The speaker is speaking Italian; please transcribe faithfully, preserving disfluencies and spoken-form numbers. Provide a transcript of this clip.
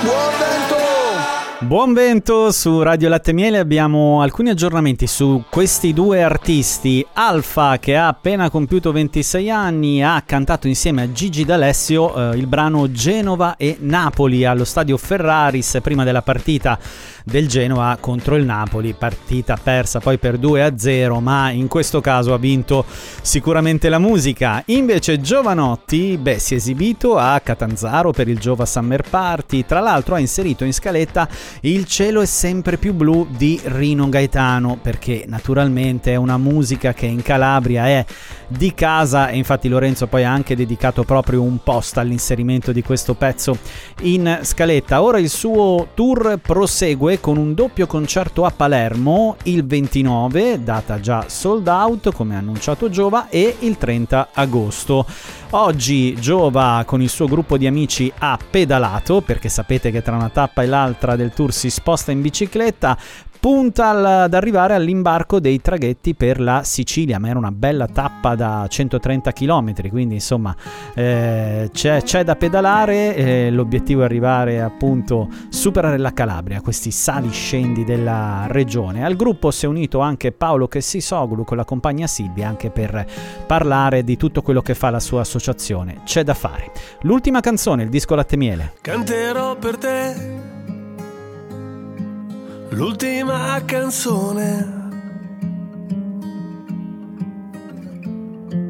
Buon vento! Buon vento su Radio Latte Miele, abbiamo alcuni aggiornamenti su questi due artisti. Alfa, che ha appena compiuto ventisei anni, ha cantato insieme a Gigi D'Alessio eh, il brano Genova e Napoli allo stadio Ferraris prima della partita del Genoa contro il Napoli, partita persa poi per due a zero, ma in questo caso ha vinto sicuramente la musica. Invece Giovanotti, beh, si è esibito a Catanzaro per il Giova Summer Party, tra l'altro ha inserito in scaletta Il cielo è sempre più blu di Rino Gaetano, perché naturalmente è una musica che in Calabria è di casa, e infatti Lorenzo poi ha anche dedicato proprio un post all'inserimento di questo pezzo in scaletta. Ora il suo tour prosegue con un doppio concerto a Palermo il ventinove, data già sold out come ha annunciato Giova, e il trenta agosto. Oggi Giova con il suo gruppo di amici ha pedalato, perché sapete che tra una tappa e l'altra del tour si sposta in bicicletta, punta al, ad arrivare all'imbarco dei traghetti per la Sicilia, ma era una bella tappa da centotrenta chilometri, quindi insomma eh, c'è, c'è da pedalare. Eh, l'obiettivo è arrivare appunto superare la Calabria, questi sali scendi della regione. Al gruppo si è unito anche Paolo Chessisoglu con la compagna Silvia, anche per parlare di tutto quello che fa la sua associazione. C'è da fare. L'ultima canzone, il disco Latte Miele. Canterò per te l'ultima canzone